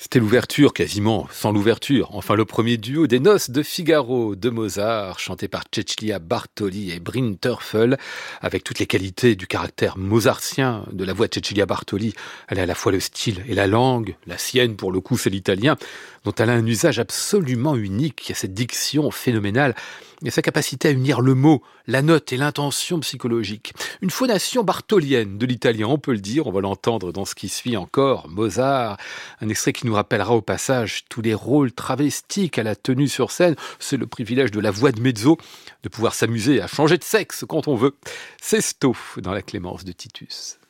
C'était l'ouverture, quasiment sans l'ouverture. Enfin, le premier duo des Noces de Figaro de Mozart, chanté par Cecilia Bartoli et Brinterfel, avec toutes les qualités du caractère mozartien de la voix de Cecilia Bartoli. Elle a à la fois le style et la langue, la sienne pour le coup c'est l'italien, dont elle a un usage absolument unique, cette diction phénoménale et sa capacité à unir le mot, la note et l'intention psychologique. Une phonation bartolienne de l'italien, on peut le dire, on va l'entendre dans ce qui suit encore, Mozart, un extrait qui nous rappellera au passage tous les rôles travestis qu'elle a tenus sur scène. C'est le privilège de la voix de mezzo, de pouvoir s'amuser à changer de sexe quand on veut. C'est Sesto dans la Clémence de Titus.